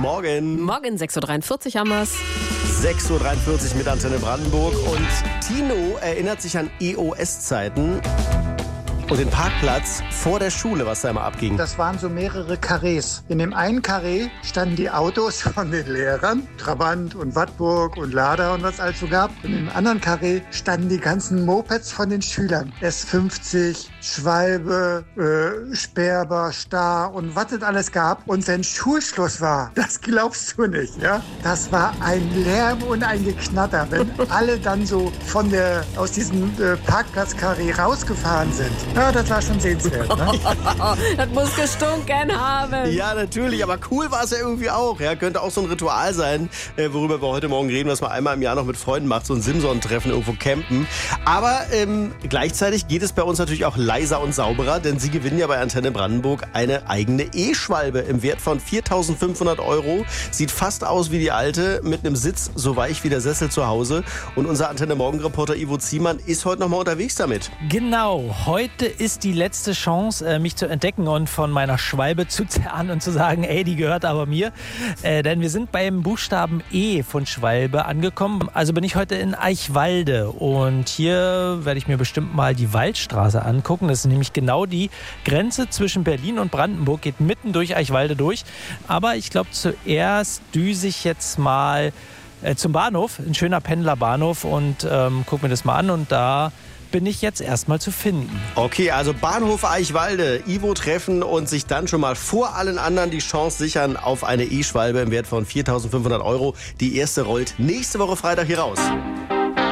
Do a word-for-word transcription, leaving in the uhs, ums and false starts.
Morgen. Morgen, sechs Uhr dreiundvierzig haben wir's. sechs Uhr dreiundvierzig mit Antenne Brandenburg. Und Tino erinnert sich an E O S-Zeiten und den Parkplatz vor der Schule, was da immer abging. Das waren so mehrere Karrees. In dem einen Karree standen die Autos von den Lehrern, Trabant und Wartburg und Lada und was es also gab. Und im anderen Karree standen die ganzen Mopeds von den Schülern. S fünfzig, Schwalbe, äh, Sperber, Star und was es alles gab. Und wenn Schulschluss war, das glaubst du nicht, ja? Das war ein Lärm und ein Geknatter, wenn alle dann so von der, aus diesem äh, Parkplatzkarree rausgefahren sind. Ja, das war schon sehenswert. Ne? Das muss gestunken haben. Ja, natürlich, aber cool war es ja irgendwie auch. Ja, könnte auch so ein Ritual sein, äh, worüber wir heute Morgen reden, was man einmal im Jahr noch mit Freunden macht, so ein Simson-Treffen irgendwo campen. Aber ähm, gleichzeitig geht es bei uns natürlich auch leiser und sauberer, denn Sie gewinnen ja bei Antenne Brandenburg eine eigene E-Schwalbe im Wert von viertausendfünfhundert Euro. Sieht fast aus wie die alte, mit einem Sitz so weich wie der Sessel zu Hause. Und unser Antenne-Morgen-Reporter Ivo Ziemann ist heute noch mal unterwegs damit. Genau, heute ist die letzte Chance, mich zu entdecken und von meiner Schwalbe zu zerren und zu sagen, ey, die gehört aber mir. Äh, denn wir sind beim Buchstaben E von Schwalbe angekommen. Also bin ich heute in Eichwalde und hier werde ich mir bestimmt mal die Waldstraße angucken. Das ist nämlich genau die Grenze zwischen Berlin und Brandenburg, geht mitten durch Eichwalde durch. Aber ich glaube, zuerst düse ich jetzt mal äh, zum Bahnhof, ein schöner Pendlerbahnhof und ähm, guck mir das mal an und da bin ich jetzt erstmal zu finden. Okay, also Bahnhof Eichwalde, Ivo treffen und sich dann schon mal vor allen anderen die Chance sichern auf eine E-Schwalbe im Wert von viertausendfünfhundert Euro. Die erste rollt nächste Woche Freitag hier raus.